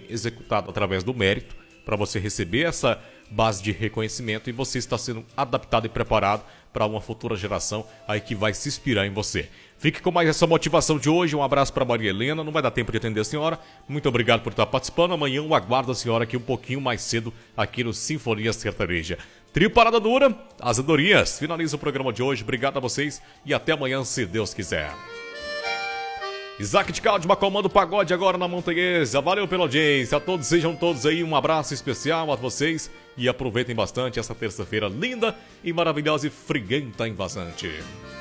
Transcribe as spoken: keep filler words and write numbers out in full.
executado através do mérito, para você receber essa base de reconhecimento e você está sendo adaptado e preparado para uma futura geração aí que vai se inspirar em você. Fique com mais essa motivação de hoje. Um abraço para Maria Helena. Não vai dar tempo de atender a senhora. Muito obrigado por estar participando. Amanhã eu aguardo a senhora aqui um pouquinho mais cedo aqui no Sinfonia Sertaneja. Trio Parada Dura, as andorinhas. Finaliza o programa de hoje. Obrigado a vocês e até amanhã, se Deus quiser. Isaac de Cláudio, comando pagode agora na Montanhesa. Valeu pela audiência. A todos, sejam todos aí um abraço especial a vocês e aproveitem bastante essa terça-feira linda e maravilhosa e friguenta em vazante.